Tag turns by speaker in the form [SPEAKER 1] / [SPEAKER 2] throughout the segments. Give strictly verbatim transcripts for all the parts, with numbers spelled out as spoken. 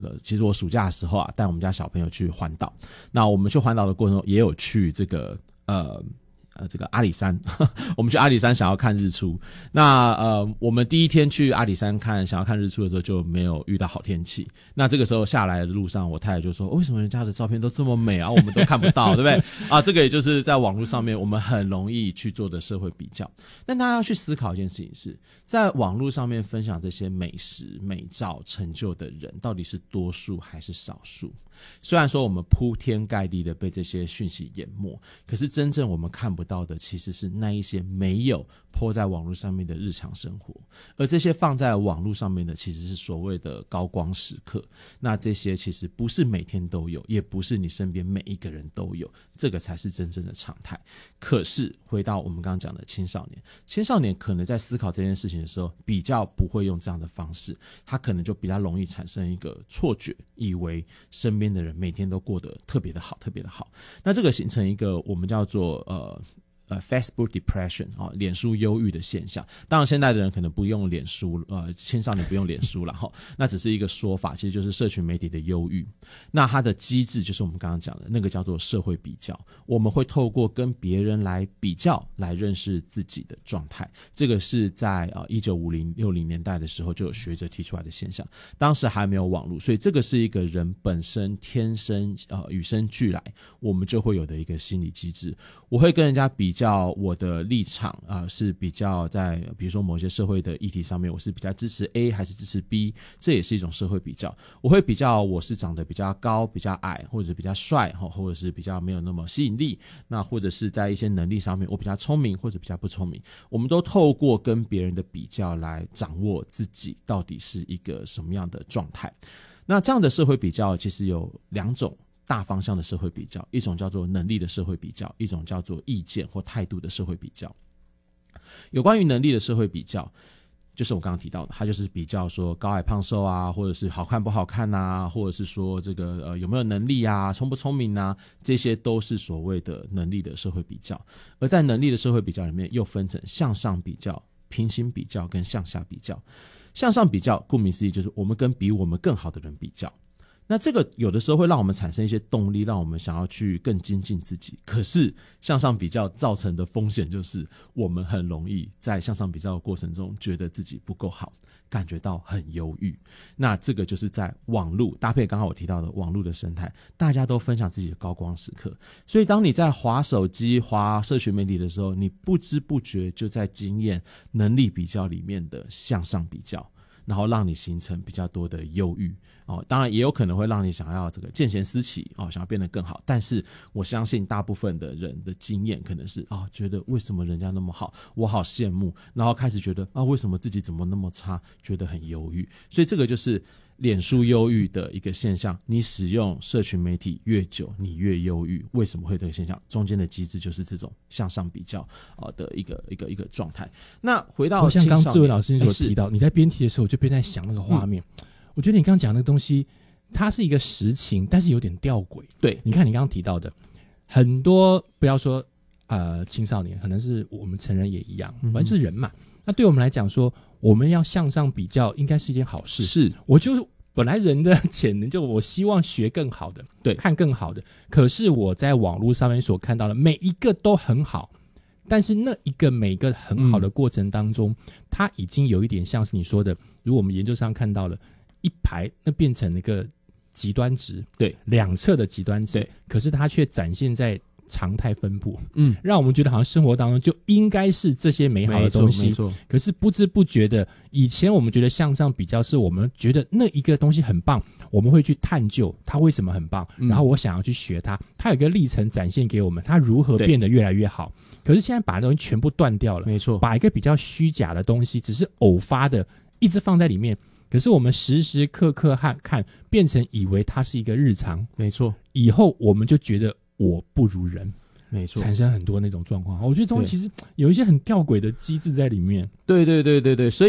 [SPEAKER 1] 呃，其实我暑假的时候啊，带我们家小朋友去环岛。那我们去环岛的过程中，也有去这个呃。呃，这个阿里山，我们去阿里山想要看日出。那呃，我们第一天去阿里山看想要看日出的时候，就没有遇到好天气。那这个时候下来的路上，我太太就说：“为什么人家的照片都这么美啊，我们都看不到，对不对？”啊，这个也就是在网络上面我们很容易去做的社会比较。但大家要去思考一件事情是，在网络上面分享这些美食、美照、成就的人，到底是多数还是少数？虽然说我们铺天盖地的被这些讯息淹没，可是真正我们看不到的其实是那一些没有po在网络上面的日常生活，而这些放在网络上面的其实是所谓的高光时刻。那这些其实不是每天都有，也不是你身边每一个人都有，这个才是真正的常态。可是回到我们刚刚讲的青少年，青少年可能在思考这件事情的时候比较不会用这样的方式，他可能就比较容易产生一个错觉，以为身边的人每天都过得特别的好特别的好。那这个形成一个我们叫做呃呃 Facebook depression 啊、哦，脸书忧郁的现象。当然现在的人可能不用脸书，呃青少年不用脸书了哈、哦，那只是一个说法，其实就是社群媒体的忧郁。那它的机制就是我们刚刚讲的那个叫做社会比较，我们会透过跟别人来比较来认识自己的状态。这个是在呃一九五零六零年代的时候就有学者提出来的现象，当时还没有网络，所以这个是一个人本身天生呃与生俱来我们就会有的一个心理机制。我会跟人家比较我的立场啊、呃，是比较在比如说某些社会的议题上面，我是比较支持 A 还是支持 B， 这也是一种社会比较。我会比较我是长得比较高比较矮，或者比较帅，或者是比较没有那么吸引力，那或者是在一些能力上面我比较聪明或者比较不聪明，我们都透过跟别人的比较来掌握自己到底是一个什么样的状态。那这样的社会比较其实有两种大方向的社会比较，一种叫做能力的社会比较，一种叫做意见或态度的社会比较。有关于能力的社会比较，就是我刚刚提到的，它就是比较说高矮胖瘦啊，或者是好看不好看啊，或者是说这个呃有没有能力啊，聪不聪明啊，这些都是所谓的能力的社会比较。而在能力的社会比较里面，又分成向上比较、平行比较跟向下比较。向上比较顾名思义就是我们跟比我们更好的人比较，那这个有的时候会让我们产生一些动力，让我们想要去更精进自己。可是向上比较造成的风险就是我们很容易在向上比较的过程中觉得自己不够好，感觉到很忧郁。那这个就是在网络搭配刚刚我提到的网络的生态，大家都分享自己的高光时刻，所以当你在滑手机滑社群媒体的时候，你不知不觉就在经验能力比较里面的向上比较，然后让你形成比较多的忧郁哦，当然也有可能会让你想要这个见贤思齐哦，想要变得更好。但是我相信大部分的人的经验可能是啊、哦，觉得为什么人家那么好，我好羡慕，然后开始觉得啊，为什么自己怎么那么差，觉得很忧郁。所以这个就是脸书忧郁的一个现象，你使用社群媒体越久，你越忧郁。为什么会有这个现象？中间的机制就是这种向上比较啊的一个一个一个状态。那回到
[SPEAKER 2] 像刚志伟老师所提到，你在编题的时候，我就边在想那个画面。嗯、我觉得你刚刚讲那个东西，它是一个实情，但是有点吊诡。
[SPEAKER 1] 对，
[SPEAKER 2] 你看你刚刚提到的很多，不要说呃青少年，可能是我们成人也一样，反正就是人嘛。嗯、那对我们来讲说，我们要向上比较，应该是一件好事。
[SPEAKER 1] 是，
[SPEAKER 2] 我就本来人的潜能就我希望学更好的，
[SPEAKER 1] 对，
[SPEAKER 2] 看更好的。可是我在网络上面所看到的每一个都很好，但是那一个每个很好的过程当中，嗯、它已经有一点像是你说的，如果我们研究上看到了一排，那变成一个极端值，
[SPEAKER 1] 对，
[SPEAKER 2] 两侧的极端值，
[SPEAKER 1] 对，
[SPEAKER 2] 可是它却展现在常态分布，
[SPEAKER 1] 嗯，
[SPEAKER 2] 让我们觉得好像生活当中就应该是这些美好的东西，
[SPEAKER 1] 没错，
[SPEAKER 2] 可是不知不觉的，以前我们觉得向上比较是我们觉得那一个东西很棒，我们会去探究它为什么很棒，嗯、然后我想要去学它，它有一个历程展现给我们，它如何变得越来越好。可是现在把东西全部断掉了，
[SPEAKER 1] 没错，
[SPEAKER 2] 把一个比较虚假的东西，只是偶发的，一直放在里面。可是我们时时刻刻看看，变成以为它是一个日常，
[SPEAKER 1] 没错。
[SPEAKER 2] 以后我们就觉得我不如人，
[SPEAKER 1] 没错，
[SPEAKER 2] 产生很多那种状况。我觉得这种其实有一些很吊诡的机制在里面。
[SPEAKER 1] 对对对对对，所以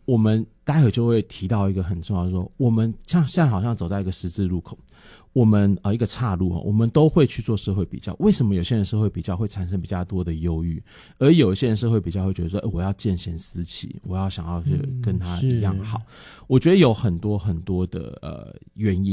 [SPEAKER 1] 我们待会就会提到一个很重要的说，我们像现在好像走在一个十字路口，我们呃一个岔路，我们都会去做社会比较。为什么有些人社会比较会产生比较多的忧郁，而有一些人社会比较会觉得说，欸、我要见贤思齐，我要想要去跟他一样好。嗯、我觉得有很多很多的呃原因。